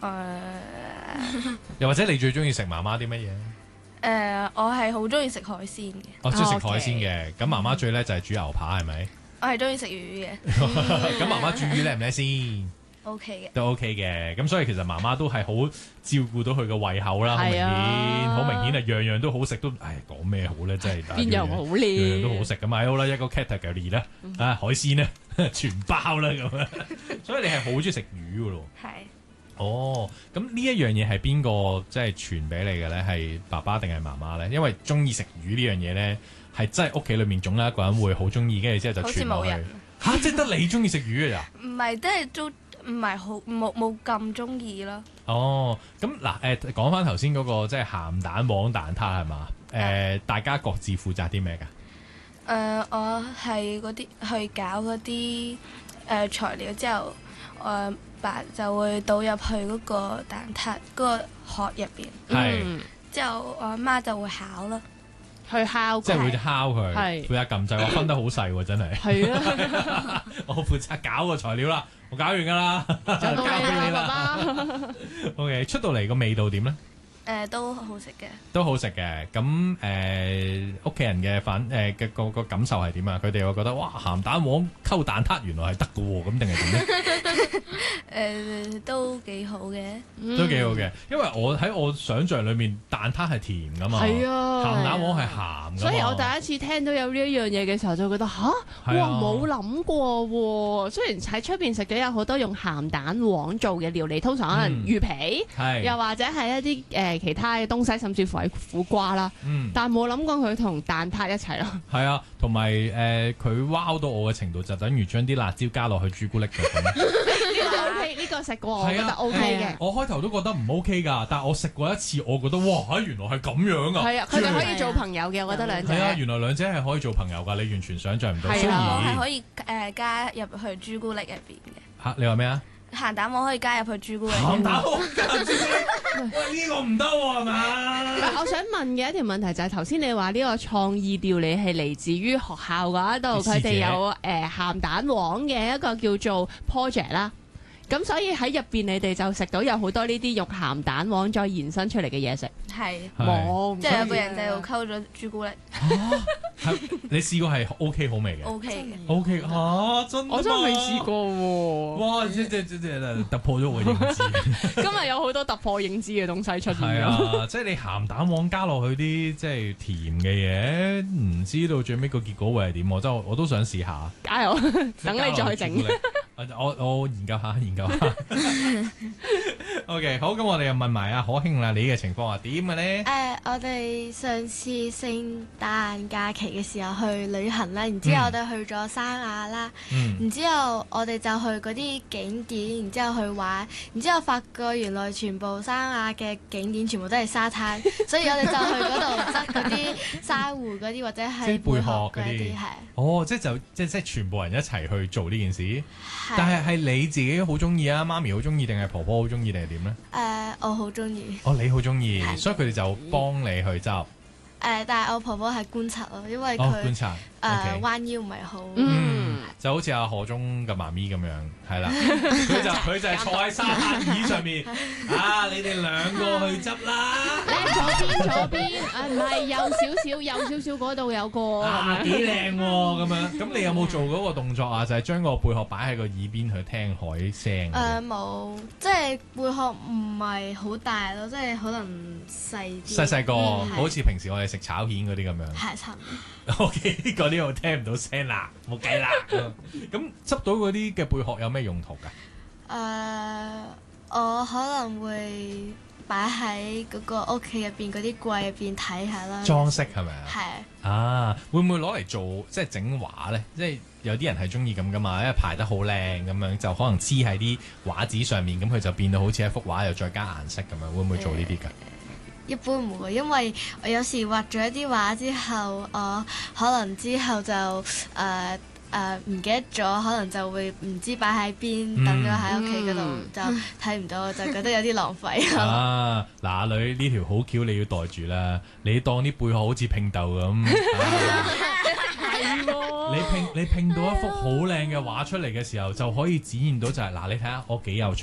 又或者你最中意食媽媽啲乜嘢？ 我係好中意食海鮮嘅。 我中意食海鮮嘅，咁媽媽最叻就係煮牛扒係咪？ 我係中意食魚嘅。 咁媽媽煮魚叻唔叻先 ？OK 嘅， 都 OK 嘅，咁所以其實媽媽都係好照顧到佢嘅胃口啦，好明顯，好明顯啊，樣樣都好食，都講咩好咧，真係邊有好咧？ 樣樣都好食咁啊，好啦，一個 category 啦，海鮮咧全包啦咁樣，所以你係好中意食魚噶咯？ 係。 哦，咁呢一樣嘢係邊個即係傳俾你嘅咧？係爸爸定係媽媽咧？因為中意食魚呢樣嘢咧，係真係屋企裏面總有一個人會好中意，跟住之後就傳落去。好似冇人嚇，即係得你中意食魚嘅咋？ 唔係，即係都唔係好冇咁中意咯。 哦，咁嗱講翻頭先嗰個即係鹹蛋黃蛋撻係嘛？大家各自負責啲咩㗎？ 我係嗰啲去搞嗰啲材料之後，我爸就會倒入去嗰個蛋撻嗰個殼入邊。 係。 之後我阿媽就會烤咯。 去烤， 即係會烤佢，負責撳掣，我分得好細喎，真係。係啊，我負責搞個材料啦，我搞完㗎啦，就交俾你啦。OK， 出到嚟個味道點咧？ 都好食嘅， 都好食嘅。咁屋企人嘅嘅個感受係點啊？佢哋會覺得哇鹹蛋黃溝蛋撻原來係得嘅喎，咁定係點咧？ 都幾好嘅， 都幾好嘅。因為我喺我想像裏面蛋撻係甜㗎嘛， 係啊， 鹹蛋黃係鹹㗎。 所以我第一次聽到有呢一樣嘢嘅時候，就覺得哇冇諗過喎。雖然喺出邊食嘅有好多用鹹蛋黃做嘅料理，通常可能魚皮，又或者係一啲其他嘅東西，甚至乎係苦瓜啦，但冇諗過佢同蛋撻一齊咯。 係啊，同埋佢wow到我嘅程度，就等於將啲辣椒加落去朱古力度咁。 呢個食過，我覺得 OK 嘅。 我開頭都覺得唔 OK 㗎，但係我食過一次，我覺得哇原來係咁樣啊！ 係啊，佢哋可以做朋友嘅，我覺得兩者。 係啊，原來兩者係可以做朋友㗎，你完全想像唔到。 係啊，我係可以加入去朱古力入邊嘅。 嚇，你話咩啊？ 鹹蛋黃可以加入去朱古力。 鹹蛋黃加入朱古力，喂呢個唔得喎係嘛？ 我想問嘅一條問題就係頭先你話呢個創意料理係嚟自於學校嗰度，佢哋有鹹蛋黃嘅一個叫做 project 啦。咁所以喺入邊你哋就食到有好多呢啲用鹹蛋黃再延伸出嚟嘅嘢食。 係冇， 即係有個人就溝咗朱古力。 你試過係 OK 好味嘅 ？OK 嘅。 OK 嚇真。 我真係未試過喎。 哇！即突破咗我認知。 今日有好多突破認知嘅東西出現。 係啊，即係你鹹蛋黃加落去啲即係甜嘅嘢，唔知道最尾個結果會係點？我都想試下。 加油！等你再整。 我研究下。OK， 好，咁我哋又問埋阿可卿啦，你嘅情況係點嘅咧？ 我哋上次聖誕假期嘅時候去旅行啦，然之後我哋去咗三亞啦，然之後我哋就去嗰啲景點，然之後去玩，然之後發覺原來全部三亞嘅景點全部都係沙灘，所以我哋就去嗰度執嗰啲珊瑚嗰啲或者係貝殼嗰啲，係。 哦，即係全部人一齊去做呢件事，但係你自己好中意啊，媽咪好中意定係婆婆好中意定係點咧？ 我好中意。 哦，你好中意，所以佢哋就幫你去執。 但係我婆婆係觀察咯，因為佢觀察彎腰唔係好。 就好似阿何中嘅媽咪咁樣，係啦，佢就係坐喺沙灘椅上面，你哋兩個去執啦。 左邊，唔係右少少嗰度有個。 幾靚喎咁樣。咁你有冇做嗰個動作啊？就係將個貝殼擺喺個耳邊去聽海聲。 冇，即係貝殼唔係好大咯，即係可能細啲。 細個，好似平時我哋食炒蜆嗰啲咁樣。 係差唔多。 OK， 嗰啲我聽唔到聲啦，冇計啦。咁執到嗰啲嘅貝殼有咩用途㗎？ 我可能會擺喺嗰個屋企入邊嗰啲櫃入邊睇下啦。 裝飾係咪啊？ 係。 啊，會唔會攞嚟做即係整畫咧？即係有啲人係中意咁噶嘛，因為排得好靚咁樣，就可能黐喺啲畫紙上面，咁佢就變到好似一幅畫，又再加顏色咁樣，會唔會做呢啲㗎？ 一般唔會，因為我有時畫咗一啲畫之後，我可能之後就唔記得咗，可能就會唔知擺喺邊，等咗喺屋企嗰度就睇唔到，就覺得有啲浪費。 嗱，阿女呢條好橋你要袋住啦，你當啲貝殼好似拼豆咁。你拼到一幅好靚嘅畫出嚟嘅時候，就可以展現到就係你睇下我幾有趣。